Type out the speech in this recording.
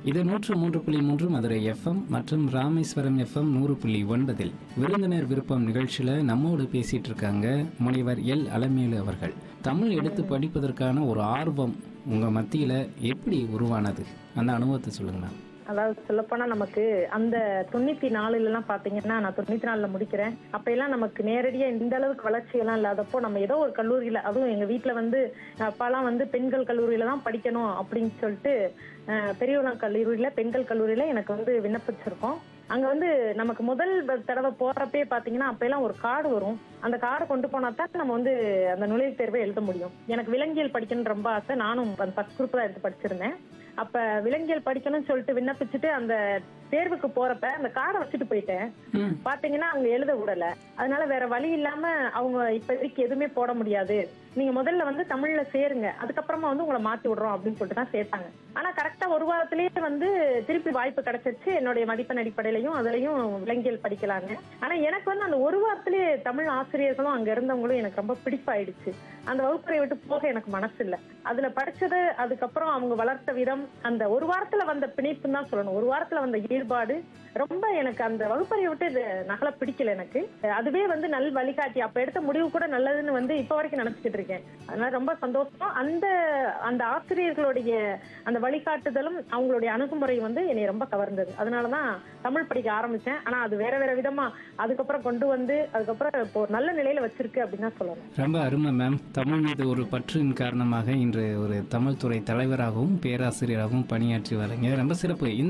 இது 103.3 மதுரை எஃப்எம் மற்றும் ராமேஸ்வரம் எஃப்எம் 100.9 விருந்தினர் விருப்பம் நிகழ்ச்சியில நம்மோடு பேசிட்டு இருக்காங்க முனைவர் எல் அலமேலு அவர்கள். தமிழ் எடுத்து படிப்பதற்கான ஒரு ஆர்வம் உங்க மத்தியில எப்படி உருவானது? அந்த அனுபவத்தை சொல்லுங்க. அதாவது சொல்லப்போனா நமக்கு அந்த 94 பாத்தீங்கன்னா, நான் 94 முடிக்கிறேன். அப்ப எல்லாம் நமக்கு நேரடியா இந்த அளவுக்கு வளர்ச்சி எல்லாம் இல்லாதப்போ நம்ம ஏதோ ஒரு கல்லூரியில, அதுவும் எங்க வீட்டுல வந்து அப்பாலாம் பெண்கள் கல்லூரியில தான் படிக்கணும் அப்படின்னு சொல்லிட்டு பெரியவளம் கல்லூரியில பெண்கள் கல்லூரியில எனக்கு விண்ணப்பிச்சிருக்கோம். அங்க நமக்கு முதல் தடவை போறப்பே பாத்தீங்கன்னா அப்ப எல்லாம் ஒரு கார்டு வரும். அந்த கார்டை கொண்டு போனா தான் நம்ம அந்த நுழைவுத் தேர்வை எழுத முடியும். எனக்கு விலங்கியல் படிக்கணும்னு ரொம்ப ஆசை. நானும் ஃபர்ஸ்ட் குரூப் தான் எடுத்து படிச்சிருந்தேன். அப்ப விலங்கியல் படிக்கணும்னு சொல்லிட்டு விண்ணப்பிச்சுட்டு அந்த தேர்வுக்கு போறப்ப அந்த கார்டை வச்சுட்டு போயிட்டேன். பாத்தீங்கன்னா அவங்க எழுத விடல. அதனால வேற வழி இல்லாம அவங்க இப்போதைக்கு எதுவுமே போட முடியாது, நீங்க முதல்ல தமிழ்ல சேருங்க, அதுக்கப்புறமா உங்களை மாத்தி விடுறோம் அப்படின்னு சொல்லிட்டு தான் சேர்த்தாங்க. ஆனா கரெக்டா ஒரு வாரத்திலேயே திருப்பி வாய்ப்பு கிடைச்சிருச்சு. என்னுடைய மதிப்பெண் அடிப்படையிலையும் அதுலயும் விலங்கியல் படிக்கலாங்க. ஆனா எனக்கு அந்த ஒரு வாரத்திலேயே தமிழ் ஆசிரியர்களும் அங்க இருந்தவங்களும் எனக்கு ரொம்ப பிடிப்பாயிடுச்சு. அந்த வகுப்பறை விட்டு போக எனக்கு மனசு இல்லை. அதுல படிச்சது, அதுக்கப்புறம் அவங்க வளர்த்த விதம், அந்த ஒரு வாரத்துல வந்த பிணைப்புன்னு தான் சொல்லணும். ஒரு வாரத்துல வந்த ஈடுபாடு ரொம்ப எனக்கு அந்த வகுப்பறையை விட்டு இது நகல பிடிக்கல. எனக்கு அதுவே நல் வழிகாட்டி. அப்ப எடுத்த முடிவு கூட நல்லதுன்னு இப்ப வரைக்கும் நினைச்சுக்கிட்டு இருக்கேன். அதனால ரொம்ப சந்தோஷம். அந்த ஆசிரியர்களுடைய அந்த வழிகாட்டுதலும் அவங்களுடைய அணுகுமுறை என்னை ரொம்ப கவர்ந்தது. அதனாலதான் தமிழ் படிக்க ஆரம்பிச்சேன். ஆனா அது வேற வேற விதமா அதுக்கப்புறம் கொண்டு அதுக்கப்புறம் இப்போ நல்ல நிலையில வச்சிருக்கு அப்படின்னு தான் சொல்லணும். ரொம்ப அருமை மேம். தமிழ் மீது ஒரு பற்றின் காரணமாக இன்று ஒரு தமிழ் துறை தலைவராகவும் பேராசிரியராகவும் பணியாற்றி வரீங்க. ரொம்ப சிறப்பு.